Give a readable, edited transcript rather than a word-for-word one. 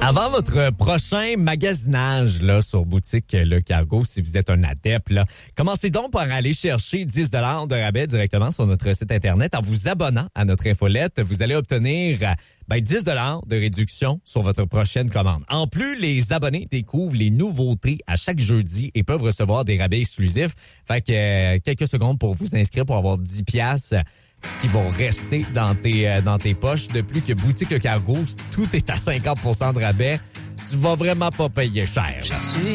Avant votre prochain magasinage là, sur Boutique Le Cargo, si vous êtes un adepte, là, commencez donc par aller chercher 10 de rabais directement sur notre site Internet. En vous abonnant à notre infolette, vous allez obtenir 10 de réduction sur votre prochaine commande. En plus, les abonnés découvrent les nouveautés à chaque jeudi et peuvent recevoir des rabais exclusifs. Fait que quelques secondes pour vous inscrire pour avoir 10 piastres qui vont rester dans tes poches. De plus que Boutique Le Cargo, tout est à 50% de rabais. Tu vas vraiment pas payer cher.